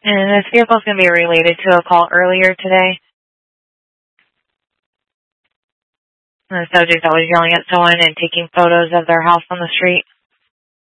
And this vehicle is going to be related to a call earlier today. The subject that was yelling at someone and taking photos of their house on the street.